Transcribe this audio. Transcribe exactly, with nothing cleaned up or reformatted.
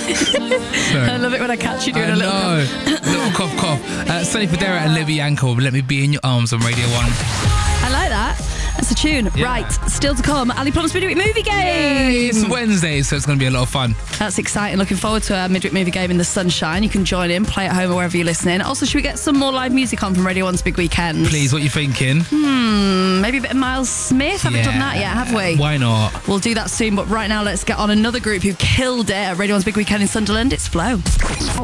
I love it when I catch you doing I a little know. little cough, cough. Uh, Sonny Fodera and Libby Yankel, Let Me Be in Your Arms on Radio one. I like that. That's a tune. Yeah. Right, still to come. Ali Plum's Midweek Movie Game. Yay, it's Wednesday, so it's going to be a lot of fun. That's exciting. Looking forward to a Midweek Movie Game in the sunshine. You can join in, play at home or wherever you're listening. Also, should we get some more live music on from Radio one's Big Weekend? Please, what are you thinking? Hmm, maybe a bit of Miles Smith. Haven't Yeah. done that yet, have we? Why not? We'll do that soon, but right now let's get on another group who killed it at Radio one's Big Weekend in Sunderland. It's Flow.